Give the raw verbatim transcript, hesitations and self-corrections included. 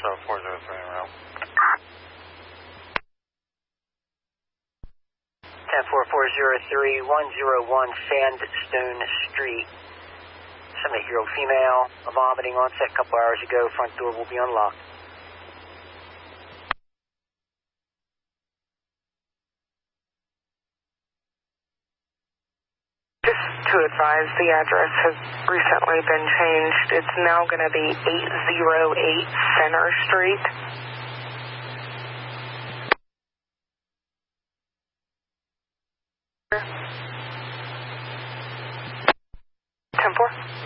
uh, four zero three en route. ten four four zero three, one zero one Sandstone Street. seventy-eight-year-old female, vomiting onset a couple hours ago. Front door will be unlocked. Just to advise, the address has recently been changed. It's now going to be eight oh eight Center Street. ten four.